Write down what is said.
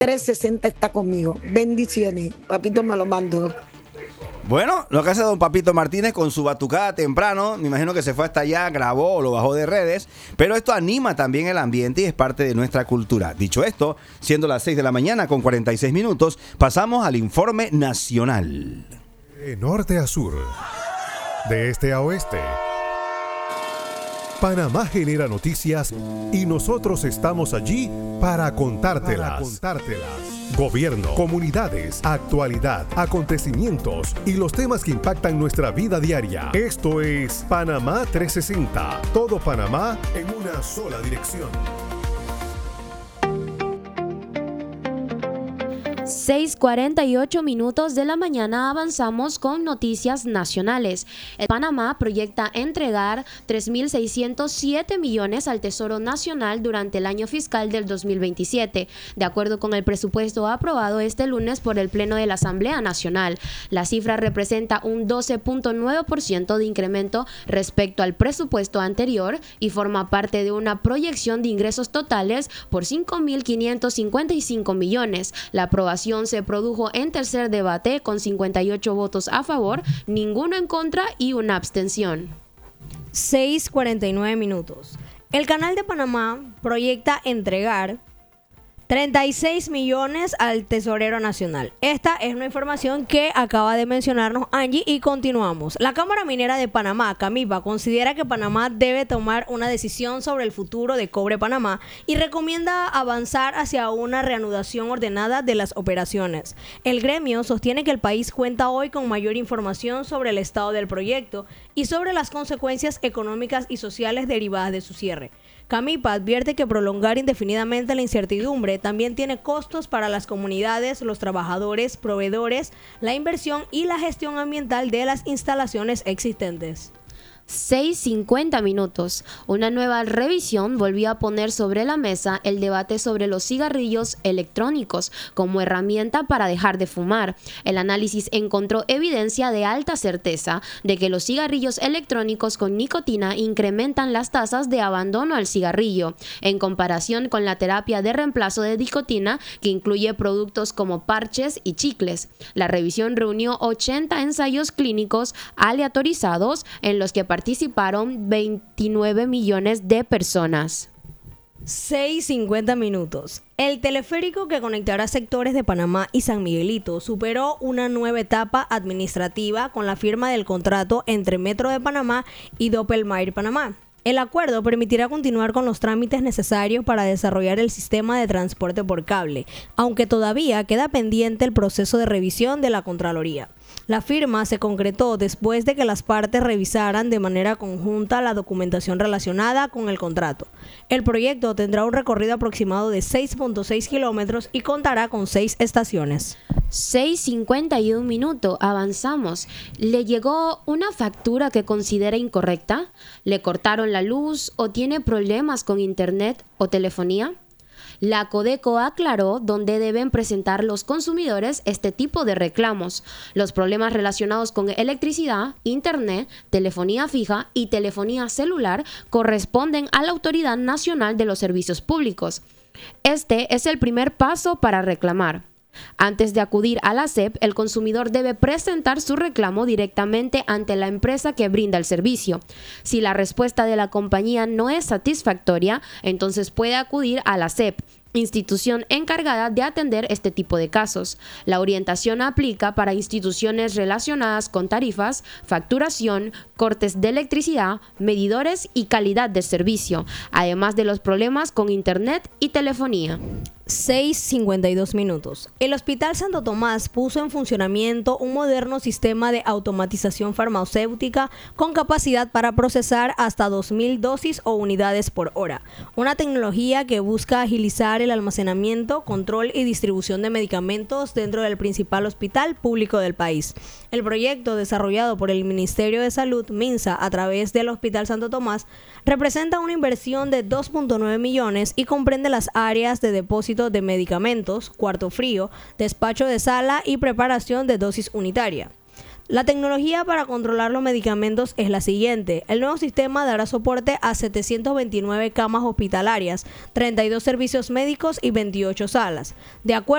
360 está conmigo. Bendiciones. Papito me lo mando. Bueno, lo que hace don Papito Martínez con su batucada temprano, me imagino que se fue hasta allá, grabó o lo bajó de redes, pero esto anima también el ambiente y es parte de nuestra cultura. Dicho esto, siendo las 6 de la mañana con 46 minutos, pasamos al informe nacional. De norte a sur, de este a oeste, Panamá genera noticias y nosotros estamos allí para contártelas. Gobierno, comunidades, actualidad, acontecimientos y los temas que impactan nuestra vida diaria. Esto es Panamá 360. Todo Panamá en una sola dirección. 6:48 minutos de la mañana avanzamos con noticias nacionales. Panamá proyecta entregar 3.607 millones al Tesoro Nacional durante el año fiscal del 2027, de acuerdo con el presupuesto aprobado este lunes por el Pleno de la Asamblea Nacional. La cifra representa un 12.9% de incremento respecto al presupuesto anterior y forma parte de una proyección de ingresos totales por 5.555 millones. La aprobación se produjo en tercer debate con 58 votos a favor, ninguno en contra y una abstención. 6:49 minutos. El Canal de Panamá proyecta entregar 36 millones al Tesorero Nacional. Esta es una información que acaba de mencionarnos Angie y continuamos. La Cámara Minera de Panamá, CAMIPA, considera que Panamá debe tomar una decisión sobre el futuro de Cobre Panamá y recomienda avanzar hacia una reanudación ordenada de las operaciones. El gremio sostiene que el país cuenta hoy con mayor información sobre el estado del proyecto y sobre las consecuencias económicas y sociales derivadas de su cierre. CAMIPA advierte que prolongar indefinidamente la incertidumbre también tiene costos para las comunidades, los trabajadores, proveedores, la inversión y la gestión ambiental de las instalaciones existentes. 6:50 minutos. Una nueva revisión volvió a poner sobre la mesa el debate sobre los cigarrillos electrónicos como herramienta para dejar de fumar. El análisis encontró evidencia de alta certeza de que los cigarrillos electrónicos con nicotina incrementan las tasas de abandono al cigarrillo, en comparación con la terapia de reemplazo de nicotina, que incluye productos como parches y chicles. La revisión reunió 80 ensayos clínicos aleatorizados en los que participaron 29 millones de personas. 6:50 minutos. El teleférico que conectará sectores de Panamá y San Miguelito superó una nueva etapa administrativa con la firma del contrato entre Metro de Panamá y Doppelmayr Panamá. El acuerdo permitirá continuar con los trámites necesarios para desarrollar el sistema de transporte por cable, aunque todavía queda pendiente el proceso de revisión de la Contraloría. La firma se concretó después de que las partes revisaran de manera conjunta la documentación relacionada con el contrato. El proyecto tendrá un recorrido aproximado de 6.6 kilómetros y contará con 6 estaciones. 6:51 minutos, avanzamos. ¿Le llegó una factura que considera incorrecta? ¿Le cortaron la luz o tiene problemas con internet o telefonía? La Codeco aclaró dónde deben presentar los consumidores este tipo de reclamos. Los problemas relacionados con electricidad, internet, telefonía fija y telefonía celular corresponden a la Autoridad Nacional de los Servicios Públicos. Este es el primer paso para reclamar. Antes de acudir a la SEP, el consumidor debe presentar su reclamo directamente ante la empresa que brinda el servicio. Si la respuesta de la compañía no es satisfactoria, entonces puede acudir a la SEP, institución encargada de atender este tipo de casos. La orientación aplica para instituciones relacionadas con tarifas, facturación, cortes de electricidad, medidores y calidad de servicio, además de los problemas con internet y telefonía. 6:52 minutos. El Hospital Santo Tomás puso en funcionamiento un moderno sistema de automatización farmacéutica con capacidad para procesar hasta 2.000 dosis o unidades por hora. Una tecnología que busca agilizar el almacenamiento, control y distribución de medicamentos dentro del principal hospital público del país. El proyecto, desarrollado por el Ministerio de Salud, MINSA, a través del Hospital Santo Tomás, representa una inversión de 2.9 millones y comprende las áreas de depósito de medicamentos, cuarto frío, despacho de sala y preparación de dosis unitaria. La tecnología para controlar los medicamentos es la siguiente. El nuevo sistema dará soporte a 729 camas hospitalarias, 32 servicios médicos y 28 salas. De acuerdo